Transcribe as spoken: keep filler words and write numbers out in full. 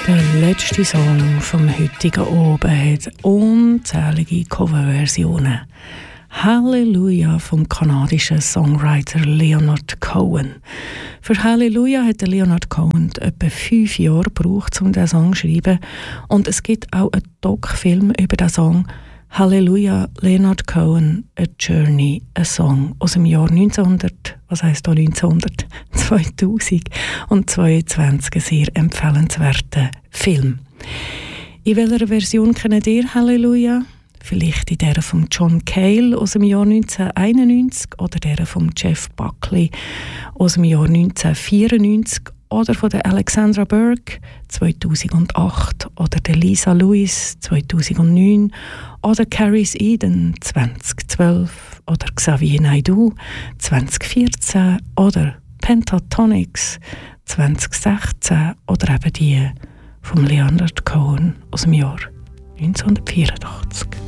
Der letzte Song vom heutigen Abend hat unzählige Coverversionen. Halleluja vom kanadischen Songwriter Leonard Cohen. Für Halleluja hat Leonard Cohen etwa fünf Jahre gebraucht, um diesen Song zu schreiben. Und es gibt auch einen Doc-Film über diesen Song. Halleluja, Leonard Cohen, A Journey, ein Song aus dem Jahr neunzehnhundert, was heisst da neunzehnhundert? zweitausendzweiundzwanzig, ein sehr empfehlenswerter Film. In welcher Version kennt ihr Halleluja? Vielleicht in der von John Cale aus dem Jahr neunzehnhunderteinundneunzig oder der von Jeff Buckley aus dem Jahr neunzehnhundertvierundneunzig oder von der Alexandra Burke zweitausendacht oder der Lisa Lewis zweitausendneun oder Caris Eden zweitausendzwölf oder Xavier Naidoo zweitausendvierzehn oder Pentatonix zweitausendsechzehn oder eben die von Leonard Cohen aus dem Jahr neunzehnhundertvierundachtzig.